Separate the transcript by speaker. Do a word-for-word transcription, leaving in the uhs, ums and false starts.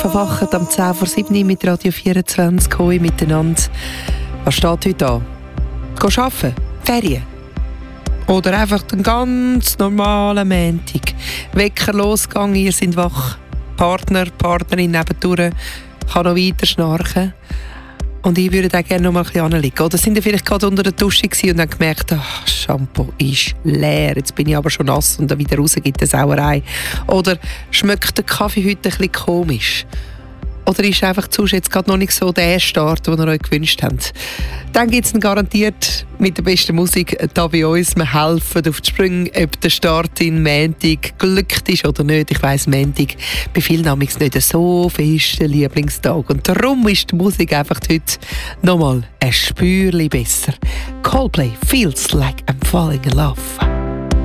Speaker 1: Verwachen am zehn vor sieben mit Radio vierundzwanzig Hoi miteinander. Was steht heute an? Gehen arbeiten? Ferien? Oder einfach den ganz normalen Montag? Wecker losgegangen, ihr seid wach. Partner, Partnerin nebendurch kann noch weiter schnarchen. Und ich würde auch gerne noch mal ein bisschen anliegen. Oder sind ihr vielleicht gerade unter der Dusche gewesen und dann gemerkt, ach, Shampoo ist leer, jetzt bin ich aber schon nass und dann wieder raus gibt es Sauerei. Oder schmeckt der Kaffee heute ein bisschen komisch? Oder ist einfach zu jetzt gerade noch nicht so der Start, den ihr euch gewünscht habt? Dann gibt es garantiert mit der besten Musik da bei uns. Wir helfen auf die Sprünge, ob der Start in Montag glückt ist oder nicht. Ich weiss, Montag bei vielen namens nicht so fest der Lieblingstag. Und darum ist die Musik einfach heute nochmal ein Spürchen besser. Coldplay, Feels Like I'm Falling in Love.